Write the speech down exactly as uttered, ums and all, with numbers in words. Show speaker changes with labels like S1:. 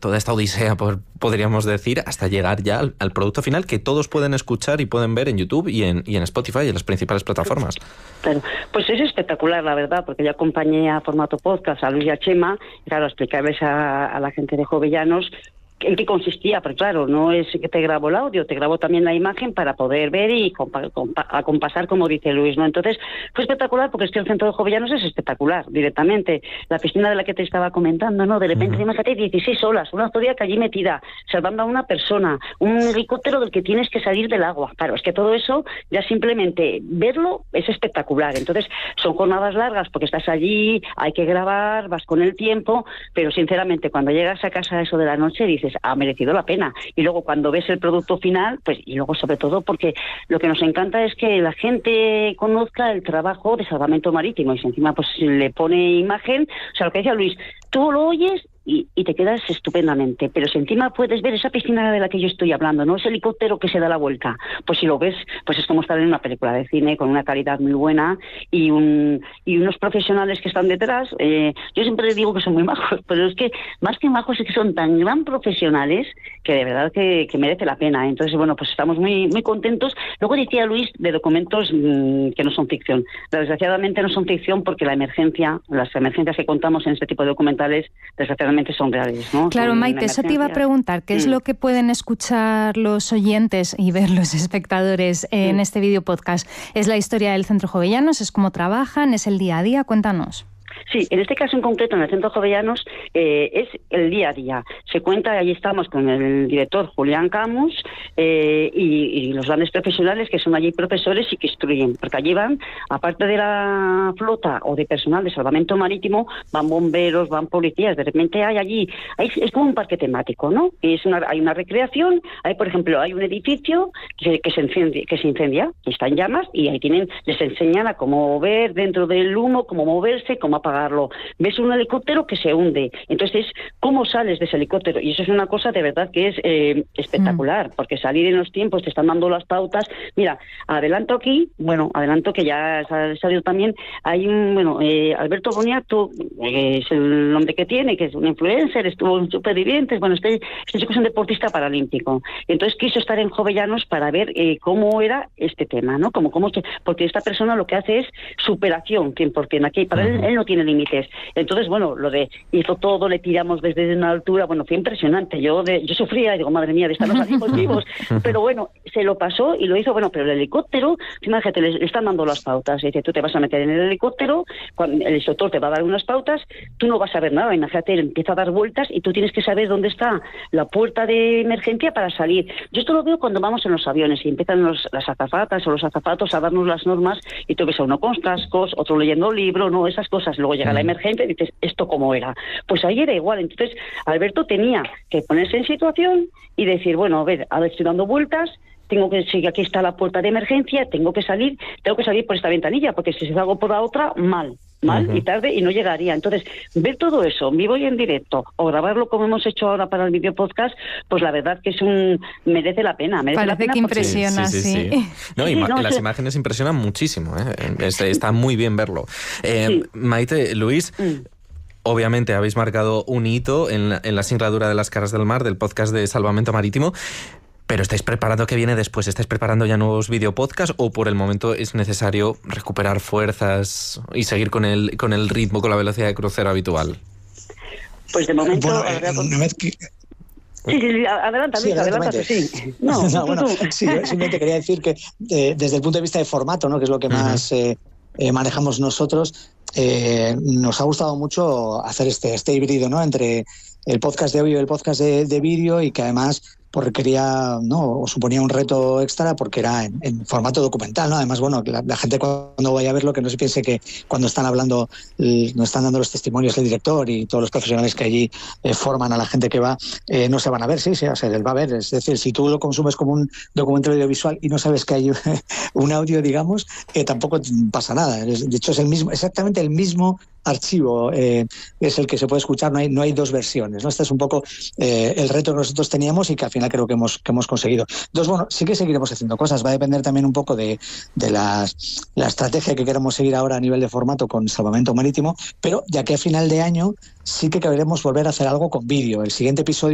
S1: toda esta odisea, por, podríamos decir, hasta llegar ya al, al producto final que todos pueden escuchar y pueden ver en YouTube y en, y en Spotify y en las principales plataformas.
S2: Claro, pues es espectacular, la verdad, porque yo acompañé a Formato Podcast a Luis y a Chema, y claro, explicarles a, a la gente de Jovellanos en qué consistía, pero claro, no es que te grabo el audio, te grabo también la imagen para poder ver y compa- compa- acompasar, como dice Luis, ¿no? Entonces, fue espectacular porque es que el centro de Jovellanos es espectacular, directamente. La piscina de la que te estaba comentando, ¿no? De repente, uh-huh. imagínate, dieciséis olas, una zodiaca allí metida, salvando a una persona, un helicóptero del que tienes que salir del agua. Claro, es que todo eso, ya simplemente verlo es espectacular. Entonces, son jornadas largas porque estás allí, hay que grabar, vas con el tiempo, pero sinceramente, cuando llegas a casa a eso de la noche, dices, ha merecido la pena. Y luego cuando ves el producto final, pues, y luego sobre todo porque lo que nos encanta es que la gente conozca el trabajo de salvamento marítimo, y si encima pues le pone imagen, o sea, lo que decía Luis, tú lo oyes y, y te quedas estupendamente, pero si encima puedes ver esa piscina de la que yo estoy hablando, no ese helicóptero que se da la vuelta, pues si lo ves, pues es como estar en una película de cine con una calidad muy buena y un y unos profesionales que están detrás. Eh, yo siempre les digo que son muy majos, pero es que más que majos es que son tan gran profesionales que de verdad que, que merece la pena. Entonces, bueno, pues estamos muy muy contentos. Luego decía Luis de documentos mmm, que no son ficción. Desgraciadamente no son ficción porque la emergencia, las emergencias que contamos en este tipo de documentales, desgraciadamente son reales, ¿no?
S3: Claro,
S2: son
S3: Maite, eso te iba a preguntar, ¿qué mm. es lo que pueden escuchar los oyentes y ver los espectadores en mm. este vídeo podcast? ¿Es la historia del Centro Jovellanos? ¿Es cómo trabajan? ¿Es el día a día? Cuéntanos.
S2: Sí, en este caso en concreto, en el Centro Jovellanos, eh, es el día a día. Se cuenta, allí estamos con el director Julián Camus eh, y, y los grandes profesionales que son allí profesores y que instruyen, porque allí van, aparte de la flota o de personal de salvamento marítimo, van bomberos, van policías, de repente hay allí, hay, es como un parque temático, ¿no? Es una, hay una recreación, hay, por ejemplo, hay un edificio que, que, se incendia, que se incendia, que está en llamas, y ahí tienen, les enseñan a cómo ver dentro del humo, cómo moverse, cómo apagarlo. Ves un helicóptero que se hunde, entonces ¿cómo sales de ese helicóptero? Y eso es una cosa de verdad que es eh, espectacular, mm. porque salir en los tiempos, te están dando las pautas. Mira, adelanto aquí, bueno, adelanto que ya ha salido también, hay un, bueno, eh, Alberto Boniato, eh, es el nombre que tiene, que es un influencer, estuvo en Supervivientes, bueno, este, este chico es un deportista paralímpico, entonces quiso estar en Jovellanos para ver eh, cómo era este tema, ¿no? Como, cómo, porque esta persona lo que hace es superación, cien por ciento, aquí para uh-huh. él, él no tiene límites. Entonces, bueno, lo de hizo todo, le tiramos desde una altura, bueno, fue impresionante. Yo de, yo sufría y digo, madre mía, de esta no salimos vivos. Pero bueno, se lo pasó y lo hizo, bueno, pero el helicóptero, imagínate, le, le están dando las pautas. Dice, tú te vas a meter en el helicóptero, cuando el instructor te va a dar unas pautas, tú no vas a ver nada. Imagínate, él empieza a dar vueltas y tú tienes que saber dónde está la puerta de emergencia para salir. Yo esto lo veo cuando vamos en los aviones y empiezan los, las azafatas o los azafatos a darnos las normas y tú ves a uno con cascos, otro leyendo un libro, no, esas cosas. Luego llega la emergencia y dices, ¿esto cómo era? Pues ahí era igual. Entonces, Alberto tenía que ponerse en situación y decir, bueno, a ver, a ver, estoy dando vueltas, tengo que, si aquí está la puerta de emergencia, tengo que salir, tengo que salir por esta ventanilla, porque si salgo por la otra, mal, mal uh-huh. y tarde y no llegaría. Entonces, ver todo eso, vivo y en directo, o grabarlo como hemos hecho ahora para el video podcast, pues la verdad que es un merece la pena. Merece
S3: Parece
S2: la pena
S3: que impresiona, sí. sí, sí.
S1: sí. No, y
S2: sí,
S1: ma-
S2: no,
S1: las
S2: sí.
S1: imágenes impresionan muchísimo, ¿eh? Está muy bien verlo. Eh, sí. Maite, Luis... Mm. Obviamente habéis marcado un hito en la, en la singladura de las caras del mar, del podcast de Salvamento Marítimo, pero ¿estáis preparando qué viene después? ¿Estáis preparando ya nuevos videopodcasts o por el momento es necesario recuperar fuerzas y seguir con el, con el ritmo, con la velocidad de crucero habitual?
S2: Pues de momento...
S4: Bueno, eh, una vez que...
S2: Sí, sí, adelanta,
S4: sí,
S2: adelántate, sí. No,
S4: no, bueno, sí, yo simplemente quería decir que eh, desde el punto de vista de formato, ¿no?, que es lo que más uh-huh. eh, eh, manejamos nosotros, eh, nos ha gustado mucho hacer este, este híbrido, ¿no?, entre el podcast de audio y el podcast de, de vídeo, y que además pues requería, no, o suponía un reto extra porque era en, en formato documental, ¿no? Además, bueno, la, la gente cuando vaya a verlo, que no se piense que cuando están hablando, nos están dando los testimonios del director y todos los profesionales que allí eh, forman a la gente que va, eh, no se van a ver, sí, sí, o sea, él va a ver. Es decir, si tú lo consumes como un documental audiovisual y no sabes que hay un audio, digamos, eh, tampoco pasa nada. De hecho, es el mismo, exactamente el mismo archivo, eh, es el que se puede escuchar, no hay, no hay dos versiones, ¿no? Este es un poco eh, el reto que nosotros teníamos y que al final creo que hemos, que hemos conseguido. Entonces, bueno, sí que seguiremos haciendo cosas, va a depender también un poco de, de las, la estrategia que queremos seguir ahora a nivel de formato con Salvamento Marítimo, pero ya que a final de año sí que queremos volver a hacer algo con vídeo. El siguiente episodio